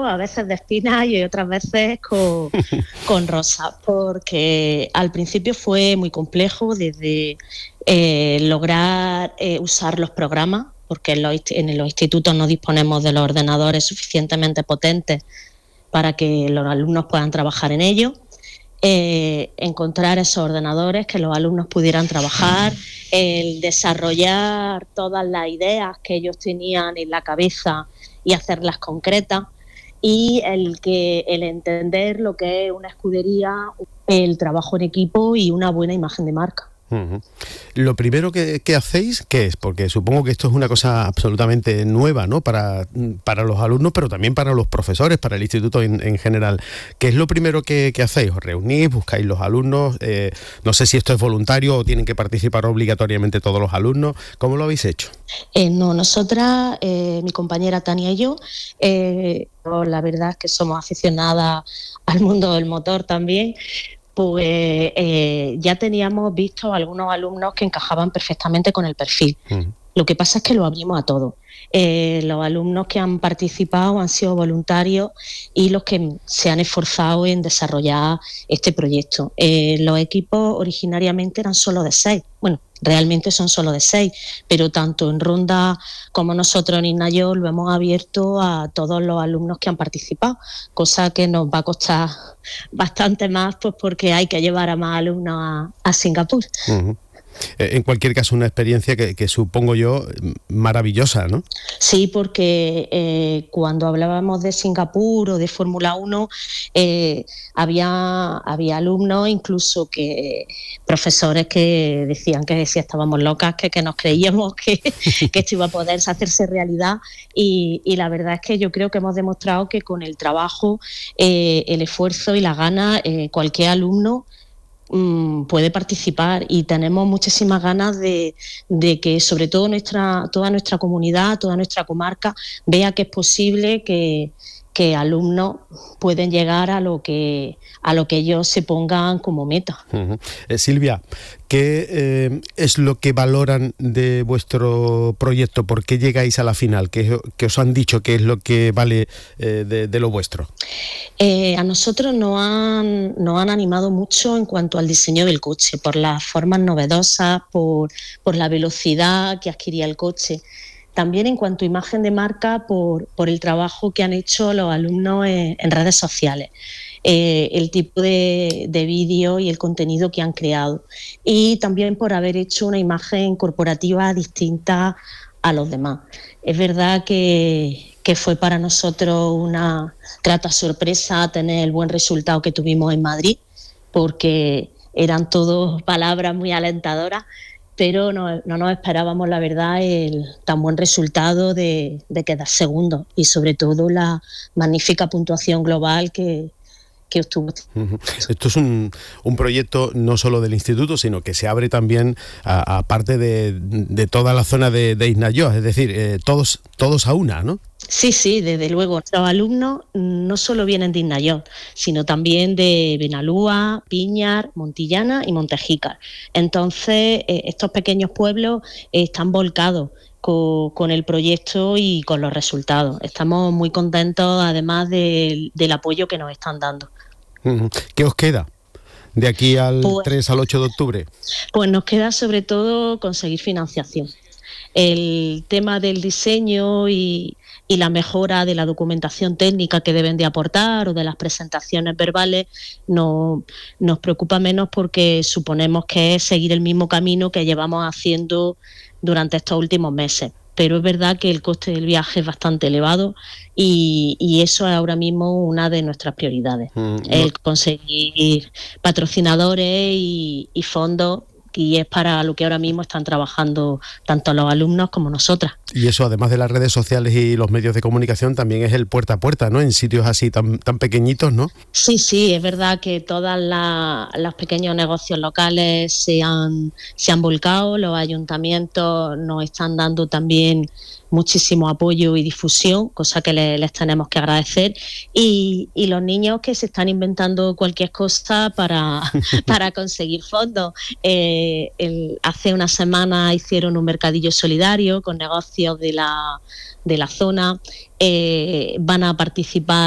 a veces de espinas y otras veces con rosas, porque al principio fue muy complejo desde lograr usar los programas, porque en los institutos no disponemos de los ordenadores suficientemente potentes para que los alumnos puedan trabajar en ellos. Encontrar esos ordenadores que los alumnos pudieran trabajar, el desarrollar todas las ideas que ellos tenían en la cabeza y hacerlas concretas, y el entender lo que es una escudería, el trabajo en equipo y una buena imagen de marca. Uh-huh. Lo primero que hacéis, ¿qué es? Porque supongo que esto es una cosa absolutamente nueva, ¿no? Para los alumnos, pero también para los profesores, para el instituto en general. ¿Qué es lo primero que hacéis? ¿Os reunís? ¿Buscáis los alumnos? No sé si esto es voluntario o tienen que participar obligatoriamente todos los alumnos. ¿Cómo lo habéis hecho? No, nosotras, mi compañera Tania y yo, la verdad es que somos aficionadas al mundo del motor también. Pues ya teníamos visto algunos alumnos que encajaban perfectamente con el perfil. Uh-huh. Lo que pasa es que lo abrimos a todos. Los alumnos que han participado han sido voluntarios y los que se han esforzado en desarrollar este proyecto. Los equipos originariamente eran solo de 6. Bueno, realmente son solo de 6, pero tanto en Ronda como nosotros en Isnayor lo hemos abierto a todos los alumnos que han participado, cosa que nos va a costar bastante más, pues porque hay que llevar a más alumnos a Singapur. Uh-huh. En cualquier caso, una experiencia que supongo yo maravillosa, ¿no? Sí, porque cuando hablábamos de Singapur o de Fórmula 1, había alumnos, incluso profesores que decían que si estábamos locas, que nos creíamos que esto iba a poder hacerse realidad, y la verdad es que yo creo que hemos demostrado que con el trabajo, el esfuerzo y la gana, cualquier alumno puede participar, y tenemos muchísimas ganas de que sobre todo toda nuestra comunidad, toda nuestra comarca vea que es posible que alumnos pueden llegar a lo que ellos se pongan como meta. Uh-huh. Silvia, ¿qué es lo que valoran de vuestro proyecto? ¿Por qué llegáis a la final? ¿Qué os han dicho? ¿Qué es lo que vale de lo vuestro? A nosotros nos han animado mucho en cuanto al diseño del coche, por las formas novedosas, por la velocidad que adquiría el coche. También en cuanto a imagen de marca, por el trabajo que han hecho los alumnos en redes sociales, el tipo de vídeo y el contenido que han creado, y también por haber hecho una imagen corporativa distinta a los demás. Es verdad que fue para nosotros una grata sorpresa tener el buen resultado que tuvimos en Madrid, porque eran todas palabras muy alentadoras, pero no nos esperábamos, la verdad, el tan buen resultado de quedar segundo, y sobre todo la magnífica puntuación global que obtuvo. Esto es un proyecto no solo del instituto, sino que se abre también a parte de toda la zona de Isnayor, es decir, todos a una, ¿no? Sí, desde luego. Los alumnos no solo vienen de Isnayor, sino también de Benalúa, Piñar, Montillana y Montejícar. Entonces, estos pequeños pueblos están volcados con el proyecto y con los resultados. Estamos muy contentos, además del apoyo que nos están dando. ¿Qué os queda de aquí al 3 al 8 de octubre? Pues nos queda sobre todo conseguir financiación. El tema del diseño y la mejora de la documentación técnica que deben de aportar, o de las presentaciones verbales, nos preocupa menos, porque suponemos que es seguir el mismo camino que llevamos haciendo durante estos últimos meses. Pero es verdad que el coste del viaje es bastante elevado, y eso es ahora mismo una de nuestras prioridades, el conseguir patrocinadores y fondos, y es para lo que ahora mismo están trabajando tanto los alumnos como nosotras. Y eso, además de las redes sociales y los medios de comunicación, también es el puerta a puerta, ¿no? En sitios así tan pequeñitos, ¿no? Sí, es verdad que todos los pequeños negocios locales se han volcado, los ayuntamientos nos están dando también muchísimo apoyo y difusión, cosa que les tenemos que agradecer, y los niños que se están inventando cualquier cosa para conseguir fondos. Hace una semana hicieron un mercadillo solidario con negocios de la zona, van a participar